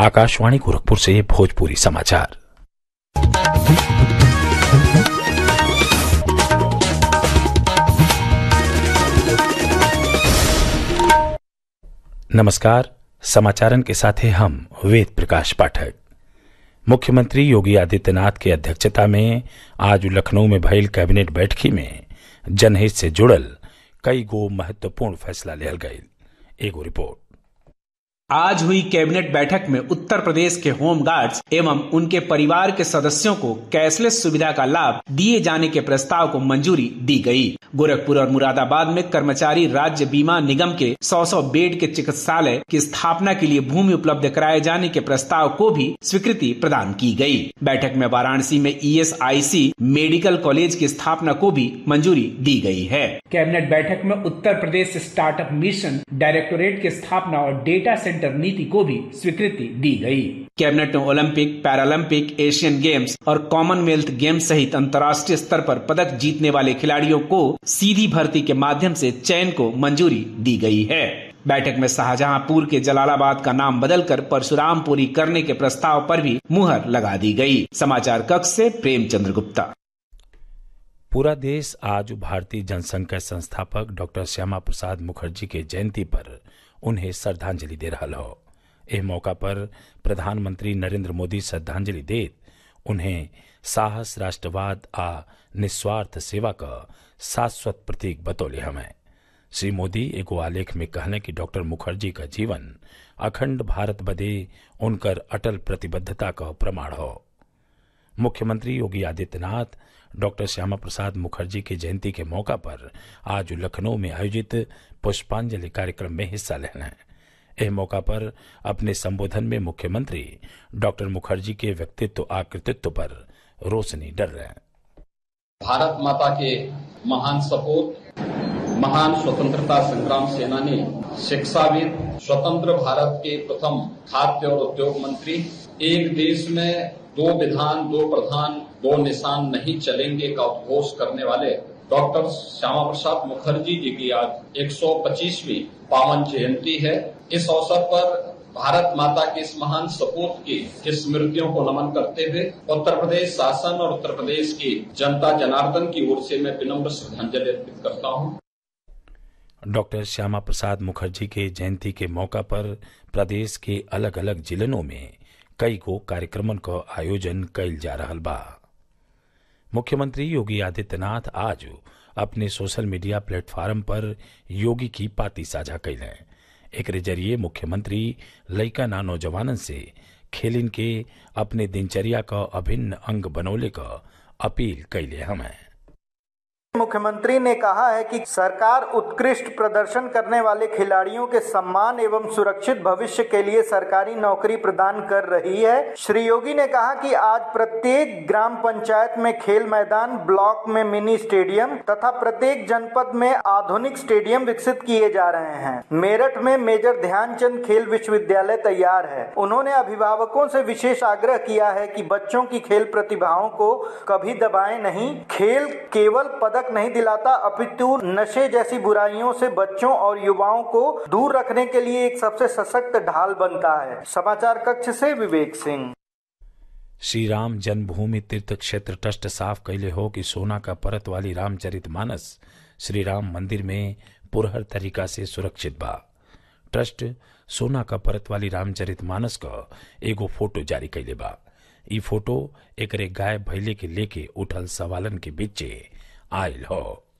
आकाशवाणी गोरखपुर से भोजपुरी समाचार। नमस्कार, समाचारन के साथ हैं हम वेद प्रकाश पाठक। मुख्यमंत्री योगी आदित्यनाथ की अध्यक्षता में आज लखनऊ में भइल कैबिनेट बैठकी में जनहित से जुड़ल कई गो महत्वपूर्ण फैसला लिहल गईल। एगो रिपोर्ट। आज हुई कैबिनेट बैठक में उत्तर प्रदेश के होम गार्ड्स एवं उनके परिवार के सदस्यों को कैशलेस सुविधा का लाभ दिए जाने के प्रस्ताव को मंजूरी दी गई। गोरखपुर और मुरादाबाद में कर्मचारी राज्य बीमा निगम के 100 बेड के चिकित्सालय की स्थापना के लिए भूमि उपलब्ध कराए जाने के प्रस्ताव को भी स्वीकृति प्रदान की गई। बैठक में वाराणसी में ESIC मेडिकल कॉलेज की स्थापना को भी मंजूरी दी गई है। कैबिनेट बैठक में Uttar Pradesh startup mission directorate की स्थापना और डेटा सेंटर नीति को भी स्वीकृति दी गई। कैबिनेट ने ओलंपिक, पैरालंपिक, एशियन गेम्स और कॉमनवेल्थ गेम्स सहित अंतर्राष्ट्रीय स्तर पर पदक जीतने वाले खिलाड़ियों को सीधी भर्ती के माध्यम से चयन को मंजूरी दी गई है। बैठक में शाहजहांपुर के जलालाबाद का नाम बदलकर परशुरामपुरी करने के प्रस्ताव पर भी मुहर लगा दी गई। समाचार कक्ष से प्रेमचंद्र गुप्ता। पूरा देश आज भारतीय जनसंघ के संस्थापक डॉक्टर श्यामा प्रसाद मुखर्जी के जयंती पर उन्हें श्रद्धांजलि दे रहा हो। एह मौका पर प्रधानमंत्री नरेंद्र मोदी श्रद्धांजलि देत उन्हें साहस, राष्ट्रवाद आ निस्वार्थ सेवा का शाश्वत प्रतीक बतौले हमें। श्री मोदी एगो आलेख में कहले कि डॉक्टर मुखर्जी का जीवन अखंड भारत बदे उनकर अटल प्रतिबद्धता का प्रमाण हो। मुख्यमंत्री योगी आदित्यनाथ डॉक्टर श्यामा प्रसाद मुखर्जी की जयंती के मौका पर आज लखनऊ में आयोजित पुष्पांजलि कार्यक्रम में हिस्सा लेना है। इस मौका पर अपने संबोधन में मुख्यमंत्री डॉक्टर मुखर्जी के व्यक्तित्व आकृतित्व पर रोशनी डाल रहे हैं। भारत माता के महान सपूत, महान स्वतंत्रता संग्राम सेनानी, शिक्षाविद, स्वतंत्र भारत के प्रथम खाद्य और उद्योग मंत्री, एक देश में दो विधान, दो प्रधान, दो निशान नहीं चलेंगे का उद्घोष करने वाले डॉक्टर श्यामा प्रसाद मुखर्जी जी की आज 125वीं पावन जयंती है। इस अवसर पर भारत माता की इस महान सपूत की स्मृतियों को नमन करते हुए उत्तर प्रदेश शासन और उत्तर प्रदेश की जनता जनार्दन की ओर से मैं विनम्र श्रद्धांजलि अर्पित करता हूँ। डॉक्टर श्यामा प्रसाद मुखर्जी के जयंती के मौका पर प्रदेश के अलग अलग जिलों में कई को कार्यक्रमों का आयोजन कइल जा रहा बा। मुख्यमंत्री योगी आदित्यनाथ आज अपने सोशल मीडिया प्लेटफॉर्म पर योगी की पाती साझा कैले। एकरे जरिए मुख्यमंत्री लइका ना नौजवानन से खेलिन के अपने दिनचर्या का अभिन्न अंग बनौले का अपील कैले हमें। मुख्यमंत्री ने कहा है कि सरकार उत्कृष्ट प्रदर्शन करने वाले खिलाड़ियों के सम्मान एवं सुरक्षित भविष्य के लिए सरकारी नौकरी प्रदान कर रही है। श्री योगी ने कहा कि आज प्रत्येक ग्राम पंचायत में खेल मैदान, ब्लॉक में मिनी स्टेडियम तथा प्रत्येक जनपद में आधुनिक स्टेडियम विकसित किए जा रहे हैं। मेरठ में मेजर ध्यानचंद खेल विश्वविद्यालय तैयार है। उन्होंने अभिभावकों से विशेष आग्रह किया है कि बच्चों की खेल प्रतिभाओं को कभी दबाएं नहीं। खेल केवल पदक नहीं दिलाता अपितु नशे जैसी बुराइयों से बच्चों और युवाओं को दूर रखने के लिए एक सबसे सशक्त ढाल बनता है। समाचार कक्ष से विवेक सिंह। श्री राम जन्मभूमि तीर्थ क्षेत्र ट्रस्ट साफ कैले हो कि सोना का परत वाली रामचरितमानस श्री राम मंदिर में पुरहर तरीका से सुरक्षित बा। ट्रस्ट सोना का परत वाली रामचरितमानस का एगो फोटो जारी कैले बा। ई फोटो एकरे गायब भइले के लेके उठल सवालन के बीच आयल हो।